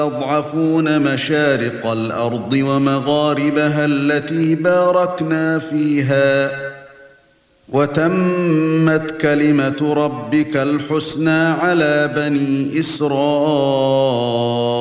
يستضعفون مشارق الأرض ومغاربها التي باركنا فيها وتمت كلمة ربك الحسنى على بني إسرائيل